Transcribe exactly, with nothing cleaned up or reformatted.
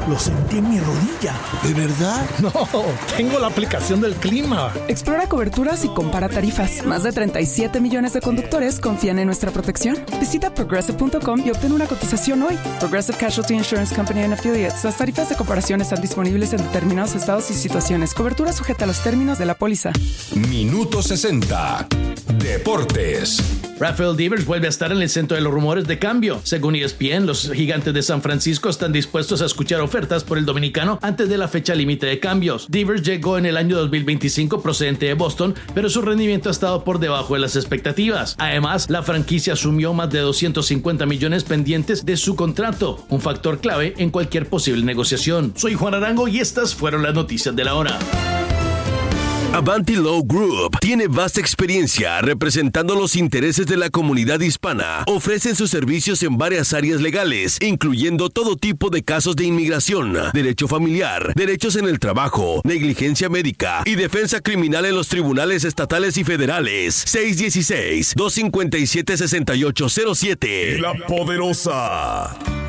Lo sentí en mi rodilla. ¿De verdad? No, tengo la aplicación del clima. Explora coberturas y compara tarifas. Más de treinta y siete millones de conductores confían en nuestra protección. Visita progressive punto com y obtén una cotización hoy. Progressive Casualty Insurance Company and Affiliates. Las tarifas de comparación están disponibles en determinados estados y situaciones. Cobertura sujeta a los términos de la póliza. Minuto sesenta. Deportes. Rafael Devers vuelve a estar en el centro de los rumores de cambio. Según E S P N, los Gigantes de San Francisco están dispuestos a escuchar ofertas por el dominicano antes de la fecha límite de cambios. Devers llegó en el año dos mil veinticinco procedente de Boston, pero su rendimiento ha estado por debajo de las expectativas. Además, la franquicia asumió más de doscientos cincuenta millones pendientes de su contrato, un factor clave en cualquier posible negociación. Soy Juan Arango y estas fueron las noticias de la hora. Avanti Law Group tiene vasta experiencia representando los intereses de la comunidad hispana. Ofrecen sus servicios en varias áreas legales, incluyendo todo tipo de casos de inmigración, derecho familiar, derechos en el trabajo, negligencia médica y defensa criminal en los tribunales estatales y federales. seis uno seis, dos cinco siete, seis ocho cero siete. La Poderosa.